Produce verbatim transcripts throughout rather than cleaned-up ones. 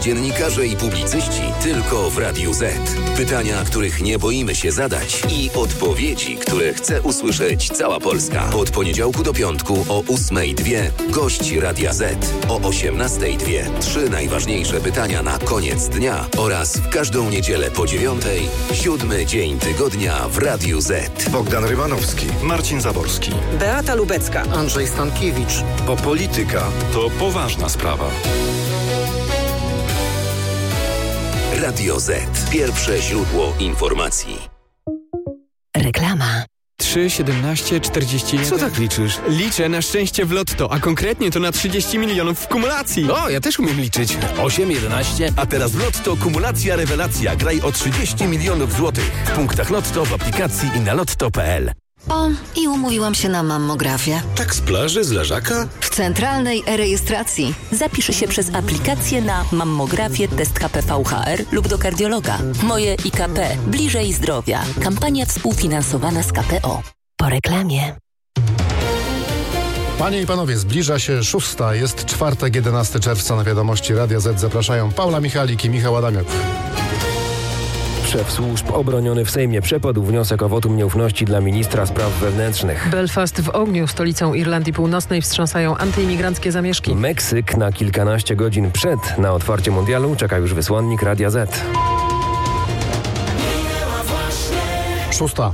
dziennikarze i publicyści tylko w Radiu Z. Pytania, których nie boimy się zadać i odpowiedzi, które chce usłyszeć cała Polska. Od poniedziałku do piątku o ósmej dwie gość Radia Z. O osiemnastej dwie trzy najważniejsze pytania na koniec dnia oraz w każdą niedzielę po dziewiątej siódmy dzień tygodnia w Radiu Z. Bogdan Rymanowski, Marcin Zaborski, Beata Lubecka, Andrzej Stankiewicz. bo polityka to poważna sprawa. Radio Z. Pierwsze źródło informacji. Reklama. trzy, siedemnaście, czterdzieści jeden. Co tak liczysz? Liczę na szczęście w lotto, a konkretnie to na trzydzieści milionów w kumulacji. O, ja też umiem liczyć. osiem, jedenaście, a teraz w Lotto kumulacja rewelacja. Graj o trzydzieści milionów złotych. W punktach Lotto, w aplikacji i na lotto kropka p l. O, i umówiłam się na mammografię. Tak z plaży, z leżaka? W centralnej e-rejestracji. Zapisz się przez aplikację na mammografię, test H P V H R lub do kardiologa. Moje I K P. Bliżej zdrowia. Kampania współfinansowana z K P O. Po reklamie. Panie i panowie, zbliża się szósta, jest czwartek, jedenastego czerwca. Na wiadomości Radia Z zapraszają Paula Michalik i Michał Adamiuk. Szef służb obroniony w Sejmie przepadł wniosek o wotum nieufności dla ministra spraw wewnętrznych. Belfast w ogniu, stolicą Irlandii Północnej, wstrząsają antyimigranckie zamieszki. Meksyk na kilkanaście godzin przed na otwarcie mundialu czeka już wysłannik Radia Z. Szósta.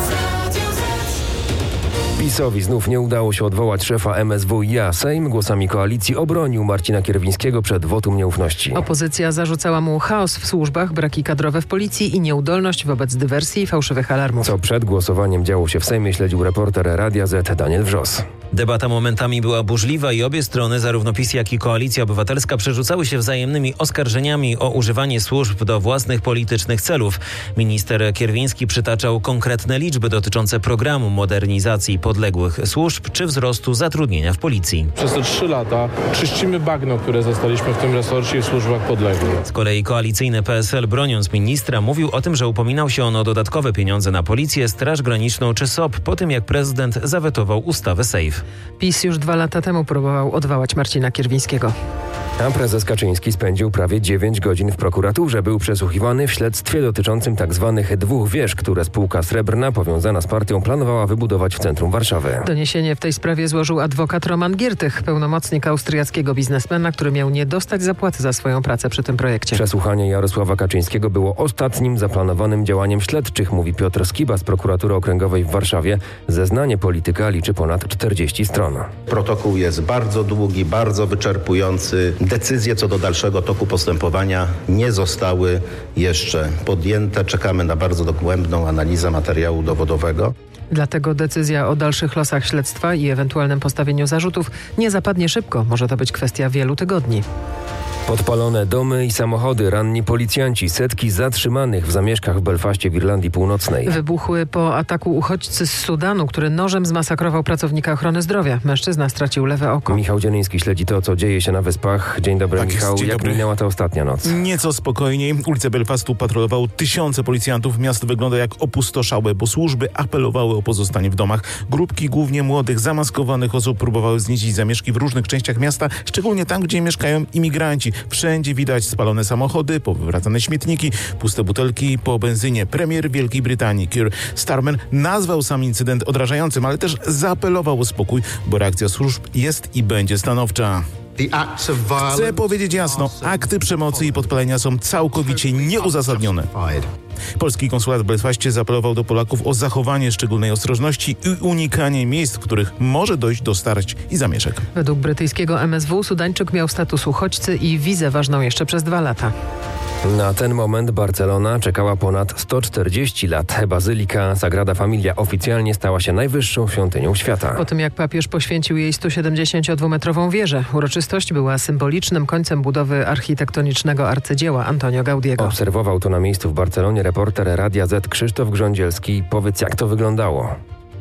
PiS-owi znów nie udało się odwołać szefa M S W i A. Sejm głosami koalicji obronił Marcina Kierwińskiego przed wotum nieufności. Opozycja zarzucała mu chaos w służbach, braki kadrowe w policji i nieudolność wobec dywersji i fałszywych alarmów. Co przed głosowaniem działo się w Sejmie, śledził reporter Radia Z Daniel Wrzos. Debata momentami była burzliwa i obie strony, zarówno PiS, jak i Koalicja Obywatelska, przerzucały się wzajemnymi oskarżeniami o używanie służb do własnych politycznych celów. Minister Kierwiński przytaczał konkretne liczby dotyczące programu modernizacji podległych służb czy wzrostu zatrudnienia w policji. Przez te trzy lata czyścimy bagno, które zostaliśmy w tym resorcie i w służbach podległych. Z kolei koalicyjny P S L, broniąc ministra, mówił o tym, że upominał się on o dodatkowe pieniądze na policję, Straż Graniczną czy S O P po tym, jak prezydent zawetował ustawę SAFE. PiS już dwa lata temu próbował odwołać Marcina Kierwińskiego. A prezes Kaczyński spędził prawie dziewięć godzin w prokuraturze. Był przesłuchiwany w śledztwie dotyczącym tzw. dwóch wież, które spółka Srebrna powiązana z partią planowała wybudować w centrum Warszawy. Doniesienie w tej sprawie złożył adwokat Roman Giertych, pełnomocnik austriackiego biznesmena, który miał nie dostać zapłaty za swoją pracę przy tym projekcie. Przesłuchanie Jarosława Kaczyńskiego było ostatnim zaplanowanym działaniem śledczych, mówi Piotr Skiba z prokuratury okręgowej w Warszawie. Zeznanie polityka liczy ponad czterdzieści stron. Protokół jest bardzo długi, bardzo wyczerpujący. Decyzje co do dalszego toku postępowania nie zostały jeszcze podjęte. Czekamy na bardzo dogłębną analizę materiału dowodowego. Dlatego decyzja o dalszych losach śledztwa i ewentualnym postawieniu zarzutów nie zapadnie szybko. Może to być kwestia wielu tygodni. Podpalone domy i samochody, ranni policjanci, setki zatrzymanych w zamieszkach w Belfaście w Irlandii Północnej. Wybuchły po ataku uchodźcy z Sudanu, który nożem zmasakrował pracownika ochrony zdrowia. Mężczyzna stracił lewe oko. Michał Dzieliński śledzi to, co dzieje się na Wyspach. Dzień dobry, tak Michał. Jest, dzień Jak dobry. minęła ta ostatnia noc? Nieco spokojniej. Ulice Belfastu patrolowało tysiące policjantów. Miasto wygląda jak opustoszałe, bo służby apelowały o pozostanie w domach. Grupki głównie młodych, zamaskowanych osób próbowały zniszczyć zamieszki w różnych częściach miasta, szczególnie tam, gdzie mieszkają imigranci. Wszędzie widać spalone samochody, powywracane śmietniki, puste butelki po benzynie. Premier Wielkiej Brytanii Keir Starmer nazwał sam incydent odrażającym, ale też zaapelował o spokój, bo reakcja służb jest i będzie stanowcza. Chcę powiedzieć jasno, akty przemocy i podpalenia są całkowicie nieuzasadnione. Polski konsulat w Belfaście zaapelował do Polaków o zachowanie szczególnej ostrożności i unikanie miejsc, w których może dojść do starć i zamieszek. Według brytyjskiego M S W Sudańczyk miał status uchodźcy i wizę ważną jeszcze przez dwa lata. Na ten moment Barcelona czekała ponad sto czterdzieści lat. Bazylika Sagrada Familia oficjalnie stała się najwyższą świątynią świata. Po tym jak papież poświęcił jej sto siedemdziesięciodwumetrową wieżę, uroczystość była symbolicznym końcem budowy architektonicznego arcydzieła Antonio Gaudiego. Obserwował to na miejscu w Barcelonie reporter Radia Z Krzysztof Grządzielski. Powiedz, jak to wyglądało?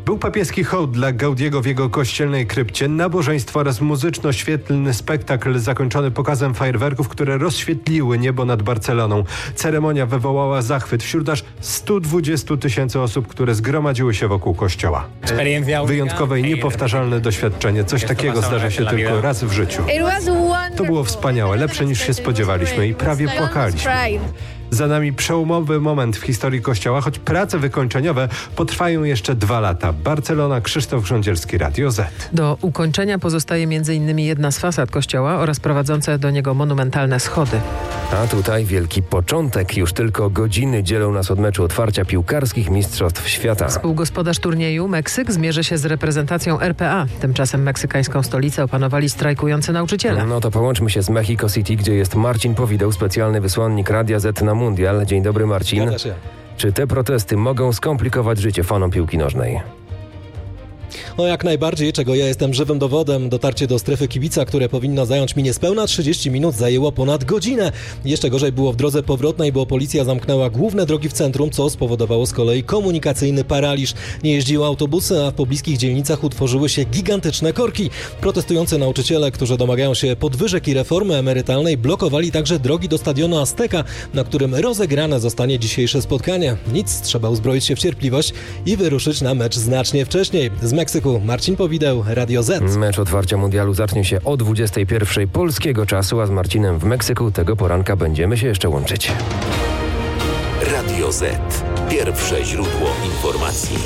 Był papieski hołd dla Gaudiego w jego kościelnej krypcie, nabożeństwo oraz muzyczno-świetlny spektakl zakończony pokazem fajerwerków, które rozświetliły niebo nad Barceloną. Ceremonia wywołała zachwyt wśród aż stu dwudziestu tysięcy osób, które zgromadziły się wokół kościoła. Wyjątkowe i niepowtarzalne doświadczenie. Coś takiego zdarza się tylko raz w życiu. To było wspaniałe, lepsze niż się spodziewaliśmy i prawie płakaliśmy. Za nami przełomowy moment w historii Kościoła, choć prace wykończeniowe potrwają jeszcze dwa lata. Barcelona, Krzysztof Grządzielski, Radio Z. Do ukończenia pozostaje m.in. jedna z fasad kościoła oraz prowadzące do niego monumentalne schody. A tutaj wielki początek. Już tylko godziny dzielą nas od meczu otwarcia piłkarskich Mistrzostw Świata. Współgospodarz turnieju Meksyk zmierzy się z reprezentacją R P A. Tymczasem meksykańską stolicę opanowali strajkujący nauczyciele. No to połączmy się z Mexico City, gdzie jest Marcin Powideł, specjalny wysłannik Radia Z na Mundial. Dzień dobry, Marcin. Czy te protesty mogą skomplikować życie fanom piłki nożnej? No jak najbardziej, czego ja jestem żywym dowodem. Dotarcie do strefy kibica, które powinno zająć mi niespełna trzydzieści minut, zajęło ponad godzinę. Jeszcze gorzej było w drodze powrotnej, bo policja zamknęła główne drogi w centrum, co spowodowało z kolei komunikacyjny paraliż. Nie jeździły autobusy, a w pobliskich dzielnicach utworzyły się gigantyczne korki. Protestujący nauczyciele, którzy domagają się podwyżek i reformy emerytalnej, blokowali także drogi do stadionu Azteca, na którym rozegrane zostanie dzisiejsze spotkanie. Nic, trzeba uzbroić się w cierpliwość i wyruszyć na mecz znacznie wcześniej. Z Meksyku Marcin Powideł, Radio Z. Mecz otwarcia mundialu zacznie się o dwudziestej pierwszej polskiego czasu, a z Marcinem w Meksyku tego poranka będziemy się jeszcze łączyć. Radio Z. Pierwsze źródło informacji.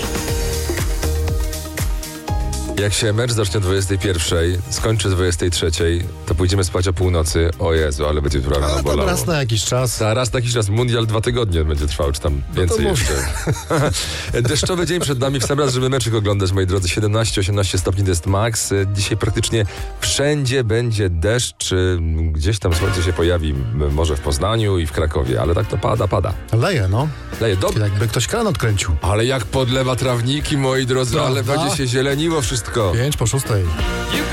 Jak się mecz zacznie o dwudziestej pierwszej, skończy o dwudziestej trzeciej, to pójdziemy spać o północy. O Jezu, ale będzie jutro rano bolało. raz na jakiś czas. Ta, raz na jakiś czas. Mundial dwa tygodnie będzie trwał, czy tam więcej no jeszcze. Deszczowy dzień przed nami. W sam raz, żeby meczyk oglądać, moi drodzy. siedemnaście osiemnaście stopni to jest maks. Dzisiaj praktycznie wszędzie będzie deszcz. Gdzieś tam słońce się pojawi, może w Poznaniu i w Krakowie, ale tak to pada, pada. Leje, no. Leje. Dob- Jakby ktoś kran odkręcił. Ale jak podlewa trawniki, moi drodzy, Prawda? ale będzie się zieleniło wszystko. Pięć po szóstej.